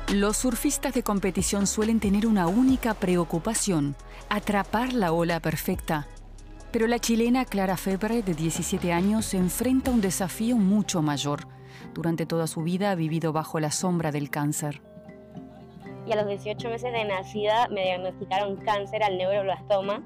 Los surfistas de competición suelen tener una única preocupación: atrapar la ola perfecta. Pero la chilena Clara Febre, de 17 años, se enfrenta a un desafío mucho mayor. Durante toda su vida ha vivido bajo la sombra del cáncer. Y a los 18 meses de nacida me diagnosticaron cáncer al neuroblastoma